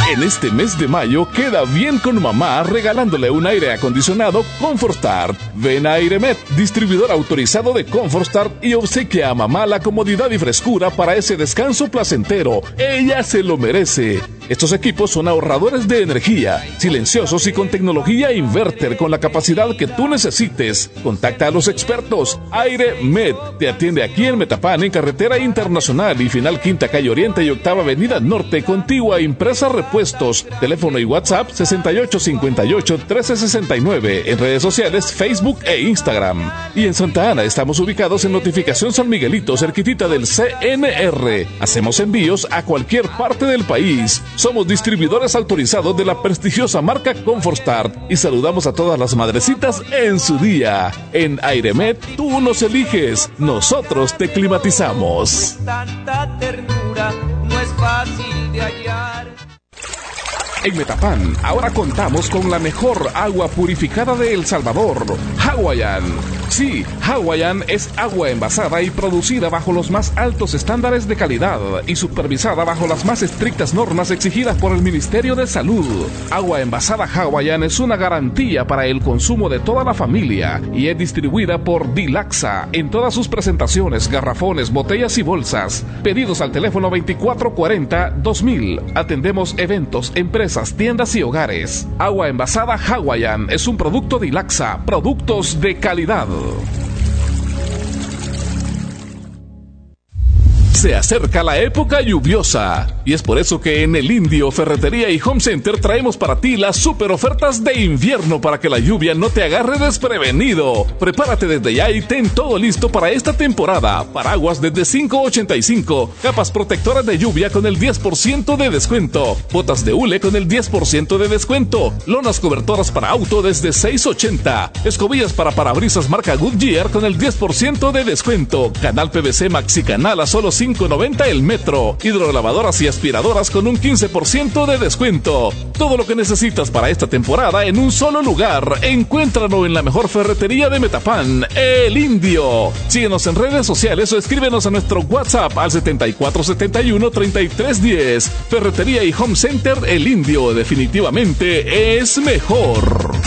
En este mes de mayo queda bien con mamá regalándole un aire acondicionado ComfortStart. Ven a Airemet, distribuidor autorizado de ComfortStart, y obsequia a mamá la comodidad y frescura para ese descanso placentero. Ella se lo merece. Estos equipos son ahorradores de energía, silenciosos y con tecnología inverter con la capacidad que tú necesites. Contacta a los expertos. Airemet te atiende aquí en Metapán, en Carretera Internacional y Final Quinta Calle Oriente y Octava Avenida Norte, contigua a Impresa Repuestos. Teléfono y WhatsApp 6858-1369. En redes sociales Facebook e Instagram. Y en Santa Ana estamos ubicados en Notificación San Miguelito, cerquitita del CNR. Hacemos envíos a cualquier parte del país. Somos distribuidores autorizados de la prestigiosa marca ComfortStart y saludamos a todas las madrecitas en su día. En Airemet tú nos eliges, nosotros te climatizamos. Tanta ternura no es fácil de hallar. En Metapán ahora contamos con la mejor agua purificada de El Salvador, Hawaiian. Sí, Hawaiian es agua envasada y producida bajo los más altos estándares de calidad y supervisada bajo las más estrictas normas exigidas por el Ministerio de Salud. Agua envasada Hawaiian es una garantía para el consumo de toda la familia y es distribuida por Dilaxa en todas sus presentaciones, garrafones, botellas y bolsas. Pedidos al teléfono 2440-2000. Atendemos eventos, empresas, tiendas y hogares. Agua envasada Hawaiian es un producto Dilaxa, productos de calidad. Se acerca la época lluviosa y es por eso que en El Indio Ferretería y Home Center traemos para ti las super ofertas de invierno para que la lluvia no te agarre desprevenido. Prepárate desde ya y ten todo listo para esta temporada. Paraguas desde $5.85, capas protectoras de lluvia con el 10% de descuento, botas de hule con el 10% de descuento, lonas cobertoras para auto desde $6.80, escobillas para parabrisas marca Goodyear con el 10% de descuento, canal PVC Maxi Canal a solo $5.90 el metro, hidrolavadoras y aspiradoras con un 15% de descuento. Todo lo que necesitas para esta temporada en un solo lugar. Encuéntralo en la mejor ferretería de Metapán, El Indio. Síguenos en redes sociales o escríbenos a nuestro WhatsApp al 7471-3310. Ferretería y Home Center El Indio definitivamente es mejor.